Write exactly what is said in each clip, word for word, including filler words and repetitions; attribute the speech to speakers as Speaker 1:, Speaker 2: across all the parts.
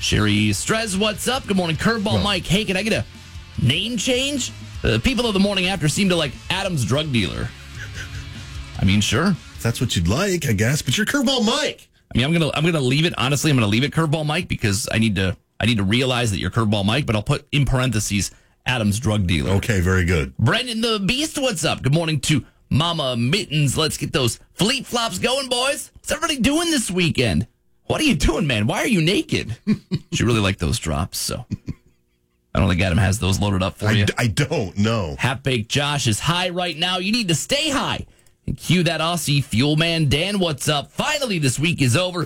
Speaker 1: Sherry Strez, what's up? Good morning, Curveball well, Mike. Hey, can I get a name change? Uh, people of the morning after seem to like Adam's drug dealer. I mean, sure.
Speaker 2: If that's what you'd like, I guess. But you're Curveball Mike.
Speaker 1: I mean, I'm gonna I'm gonna leave it. Honestly, I'm gonna leave it Curveball Mike because I need to I need to realize that you're Curveball Mike. But I'll put in parentheses Adam's drug dealer.
Speaker 2: Okay, very good.
Speaker 1: Brendan the Beast, what's up? Good morning to Mama Mittens. Let's get those fleet flops going, boys. What's everybody doing this weekend? What are you doing, man? Why are you naked? She really like those drops, so I don't think Adam has those loaded up for
Speaker 2: I
Speaker 1: you.
Speaker 2: D- I don't know.
Speaker 1: Half-Baked Josh is high right now. You need to stay high. And cue that Aussie Fuel Man. Dan, what's up? Finally, this week is over.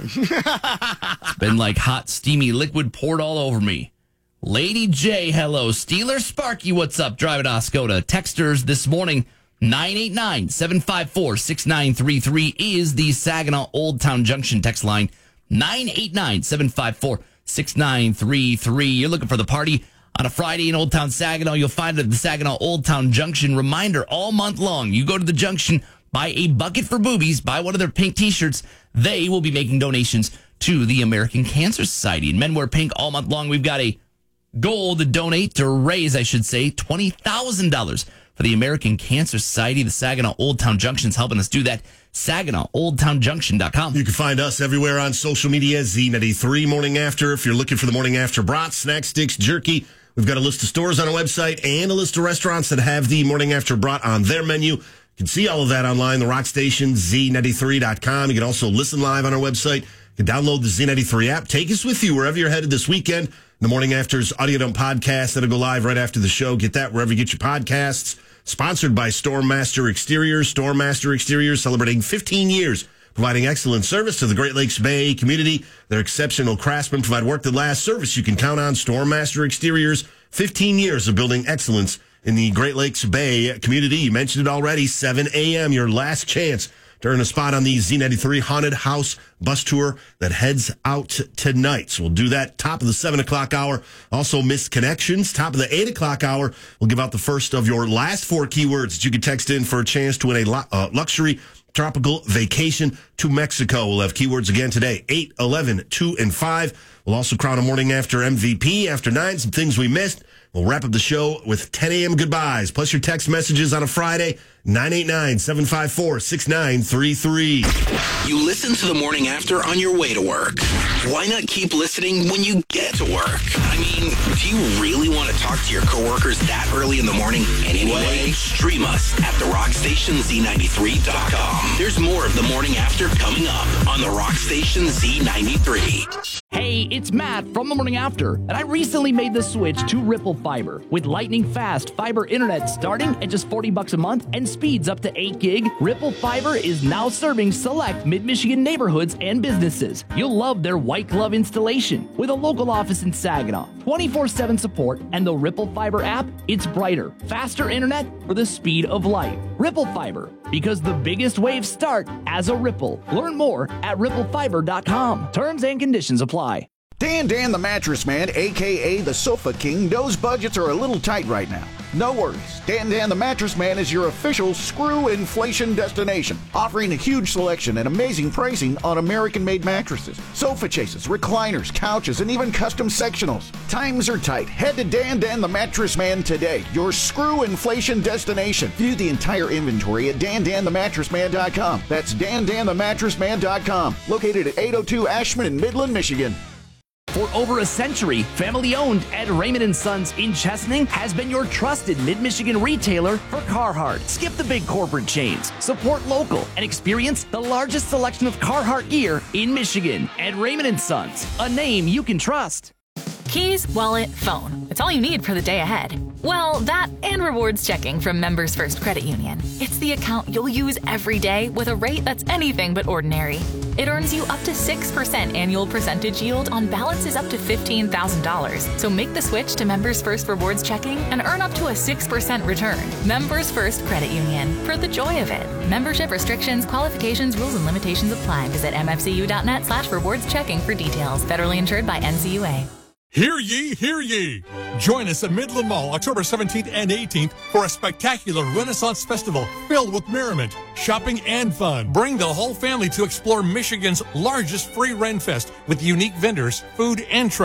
Speaker 1: It's been like hot, steamy liquid poured all over me. Lady J, hello. Steeler Sparky, what's up? Driving Oscoda. Texters this morning, nine eight nine, seven five four, six nine three three is the Saginaw Old Town Junction text line. nine eight nine, seven five four, six nine three three. You're looking for the party on a Friday in Old Town Saginaw. You'll find it at the Saginaw Old Town Junction. Reminder, all month long, you go to the junction, buy a bucket for boobies, buy one of their pink T-shirts. They will be making donations to the American Cancer Society. And Men Wear Pink all month long. We've got a goal to donate, to raise, I should say, twenty thousand dollars for the American Cancer Society. The Saginaw Old Town Junction is helping us do that. Saginaw Old Town Junction dot com.
Speaker 2: You can find us everywhere on social media, Z ninety-three Morning After. If you're looking for the Morning After brats, snacks, sticks, jerky, we've got a list of stores on our website and a list of restaurants that have the Morning After brat on their menu. You can see all of that online, the rock station, Z ninety-three dot com. You can also listen live on our website. You can download the Z ninety-three app. Take us with you wherever you're headed this weekend. The Morning After's Audio Dump podcast that'll go live right after the show. Get that wherever you get your podcasts. Sponsored by Stormmaster Exteriors. Stormmaster Exteriors celebrating fifteen years, providing excellent service to the Great Lakes Bay community. Their exceptional craftsmen provide work that lasts, service you can count on. Stormmaster Exteriors, fifteen years of building excellence in the Great Lakes Bay community. You mentioned it already, seven a.m., your last chance to earn a spot on the Z ninety-three Haunted House bus tour that heads out tonight. So we'll do that top of the seven o'clock hour. Also, Missed Connections, top of the eight o'clock hour. We'll give out the first of your last four keywords that you can text in for a chance to win a uh, luxury tropical vacation to Mexico. We'll have keywords again today, eight, eleven, two, and five. We'll also crown a Morning After M V P after nine, some things we missed. We'll wrap up the show with ten a.m. goodbyes, plus your text messages on a Friday, nine eight nine, seven five four, six nine three three.
Speaker 3: You listen to the Morning After on your way to work. Why not keep listening when you get to work? I mean, do you really want to talk to your coworkers that early in the morning? Anyway, stream us at the rock station Z ninety-three dot com. There's more of the Morning After coming up on the Rock Station Z ninety-three.
Speaker 1: Hey, it's Matt from the Morning After, and I recently made the switch to Ripple Fiber. With lightning fast fiber internet starting at just forty bucks a month and speeds up to eight gig, Ripple Fiber is now serving select mid-Michigan neighborhoods and businesses. You'll love their white glove installation with a local office in Saginaw, twenty-four seven support, and the Ripple Fiber app. It's brighter, faster internet for the speed of light. Ripple Fiber, because the biggest waves start as a ripple. Learn more at ripple fiber dot com. Terms and conditions apply.
Speaker 4: Dan Dan the Mattress Man, a k a the Sofa King, knows budgets are a little tight right now. No worries. Dan Dan the Mattress Man is your official screw inflation destination, offering a huge selection and amazing pricing on American-made mattresses, sofa chases, recliners, couches, and even custom sectionals. Times are tight. Head to Dan Dan the Mattress Man today, your screw inflation destination. View the entire inventory at dan dan the mattress man dot com. That's dan dan the mattress man dot com, located at eight oh two Ashman in Midland, Michigan.
Speaker 1: For over a century, family-owned Ed Raymond and Sons in Chesaning has been your trusted mid-Michigan retailer for Carhartt. Skip the big corporate chains, support local, and experience the largest selection of Carhartt gear in Michigan. Ed Raymond and Sons, a name you can trust.
Speaker 5: Keys, wallet, phone. It's all you need for the day ahead. Well, that and rewards checking from Members First Credit Union. It's the account you'll use every day with a rate that's anything but ordinary. It earns you up to six percent annual percentage yield on balances up to fifteen thousand dollars. So make the switch to Members First Rewards Checking and earn up to a six percent return. Members First Credit Union, for the joy of it. Membership restrictions, qualifications, rules, and limitations apply. Visit m f c u dot net slash rewards checking for details. Federally insured by N C U A.
Speaker 6: Hear ye, hear ye. Join us at Midland Mall October seventeenth and eighteenth for a spectacular Renaissance Festival filled with merriment, shopping, and fun. Bring the whole family to explore Michigan's largest free Ren Fest with unique vendors, food, and